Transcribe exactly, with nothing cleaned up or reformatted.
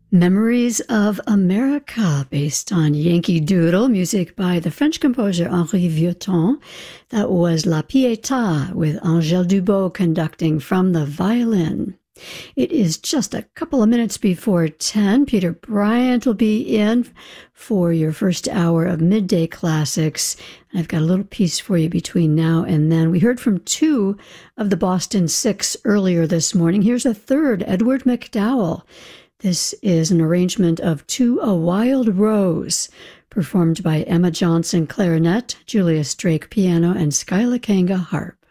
Memories of America, based on Yankee Doodle, music by the French composer Henri Vieuxtemps. That was La Pietà, with Angèle Dubot conducting from the violin. It is just a couple of minutes before ten. Peter Bryant will be in for your first hour of Midday Classics. I've got a little piece for you between now and then. We heard from two of the Boston Six earlier this morning. Here's a third, Edward McDowell. This is an arrangement of To a Wild Rose, performed by Emma Johnson clarinet, Julius Drake piano, and Skyla Kanga harp.